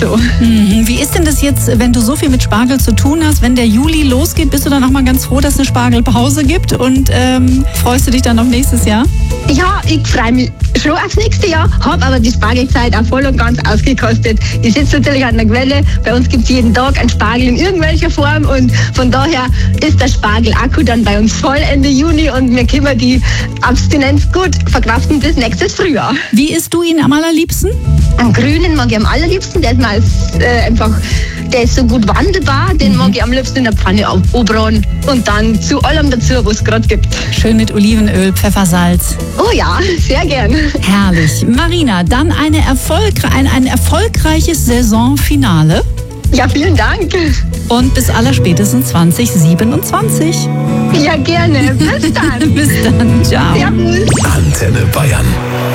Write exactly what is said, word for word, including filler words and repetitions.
So. Mhm. Wie ist denn das jetzt, wenn du so viel mit Spargel zu tun hast? Wenn der Juli losgeht, bist du dann auch mal ganz froh, dass es eine Spargelpause gibt? Und ähm, freust du dich dann auf nächstes Jahr? Ja, ich freue mich schon aufs nächste Jahr, habe aber die Spargelzeit auch voll und ganz ausgekostet. Ich sitze natürlich an der Quelle, bei uns gibt es jeden Tag einen Spargel in irgendwelcher Form und von daher ist der Spargel-Akku dann bei uns voll Ende Juni und wir können die Abstinenz gut verkraften bis nächstes Frühjahr. Wie isst du ihn am allerliebsten? Am Grünen mag ich am allerliebsten, der ist mal äh, einfach, der ist so gut wandelbar, den mag ich am liebsten in der Pfanne anbraten und dann zu allem dazu, was es gerade gibt. Schön mit Olivenöl, Pfeffersalz. Oh ja, sehr gern. Herrlich. Marina, dann eine Erfolgre- ein, ein erfolgreiches Saisonfinale Ja, vielen Dank. und bis allerspätestens zwanzig siebenundzwanzig. Ja, gerne. Bis dann. Bis dann. Ciao. Servus. Antenne Bayern.